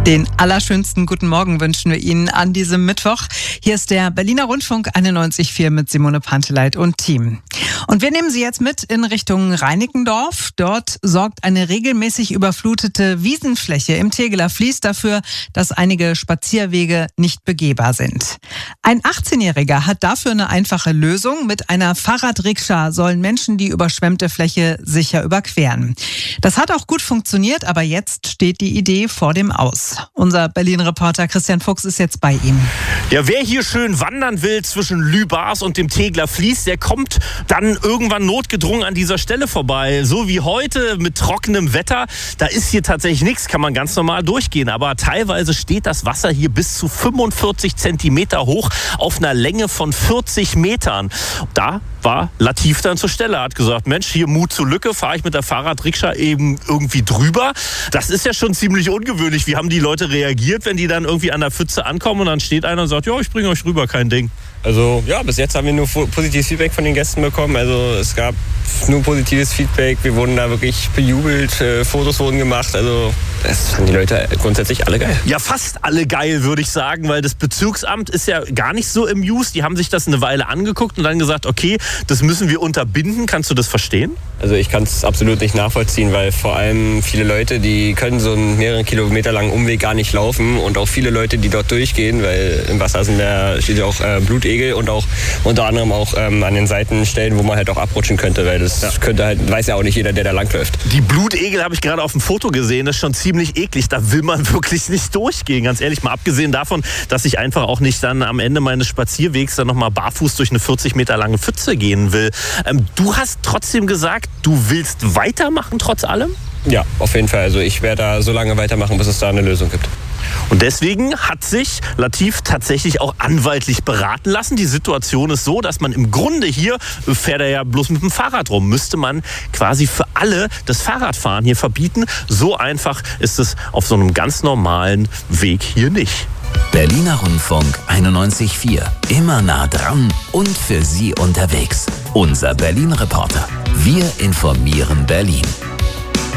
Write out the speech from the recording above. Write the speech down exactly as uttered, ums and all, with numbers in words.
Den allerschönsten guten Morgen wünschen wir Ihnen an diesem Mittwoch. Hier ist der Berliner Rundfunk einundneunzig Komma vier mit Simone Panteleit und Team. Und wir nehmen Sie jetzt mit in Richtung Reinickendorf. Dort sorgt eine regelmäßig überflutete Wiesenfläche im Tegeler Fließ dafür, dass einige Spazierwege nicht begehbar sind. Ein achtzehnjähriger hat dafür eine einfache Lösung. Mit einer Fahrradrikscha sollen Menschen die überschwemmte Fläche sicher überqueren. Das hat auch gut funktioniert, aber jetzt steht die Idee vor dem Aus. Unser Berlin-Reporter Christian Fuchs ist jetzt bei ihm. Ja, wer hier schön wandern will zwischen Lübars und dem Tegeler Fließ, der kommt dann irgendwann notgedrungen an dieser Stelle vorbei. So wie heute mit trockenem Wetter, da ist hier tatsächlich nichts, kann man ganz normal durchgehen. Aber teilweise steht das Wasser hier bis zu fünfundvierzig Zentimeter hoch auf einer Länge von vierzig Metern. Da war Latif dann zur Stelle, hat gesagt, Mensch, hier Mut zur Lücke, fahre ich mit der Fahrradrikscha eben irgendwie drüber. Das ist ja schon ziemlich ungewöhnlich. Wie haben die Leute reagiert, wenn die dann irgendwie an der Pfütze ankommen und dann steht einer und sagt, ja, ich bringe euch rüber, kein Ding. Also ja, bis jetzt haben wir nur positives Feedback von den Gästen bekommen. Also es gab nur positives Feedback. Wir wurden da wirklich bejubelt, äh, Fotos wurden gemacht. Also das fanden die Leute grundsätzlich alle geil. Ja, fast alle geil, würde ich sagen, weil das Bezirksamt ist ja gar nicht so im Use. Die haben sich das eine Weile angeguckt und dann gesagt, okay, das müssen wir unterbinden. Kannst du das verstehen? Also ich kann es absolut nicht nachvollziehen, weil vor allem viele Leute, die können so einen mehreren Kilometer langen Umweg gar nicht laufen und auch viele Leute, die dort durchgehen, weil im Wasser sind ja, steht ja auch äh, Blutegel und auch unter anderem auch ähm, an den Seitenstellen, wo man halt auch abrutschen könnte, weil das ja. könnte halt, weiß ja auch nicht jeder, der da langläuft. Die Blutegel habe ich gerade auf dem Foto gesehen, das ist schon ziemlich eklig, da will man wirklich nicht durchgehen, ganz ehrlich, mal abgesehen davon, dass ich einfach auch nicht dann am Ende meines Spazierwegs dann nochmal barfuß durch eine vierzig Meter lange Pfütze gehen will. Ähm, du hast trotzdem gesagt, du willst weitermachen trotz allem? Ja, auf jeden Fall, also ich werde da so lange weitermachen, bis es da eine Lösung gibt. Und deswegen hat sich Latif tatsächlich auch anwaltlich beraten lassen. Die Situation ist so, dass man im Grunde hier, fährt er ja bloß mit dem Fahrrad rum, müsste man quasi für alle das Fahrradfahren hier verbieten. So einfach ist es auf so einem ganz normalen Weg hier nicht. Berliner Rundfunk einundneunzig Komma vier. Immer nah dran und für Sie unterwegs. Unser Berlin-Reporter. Wir informieren Berlin.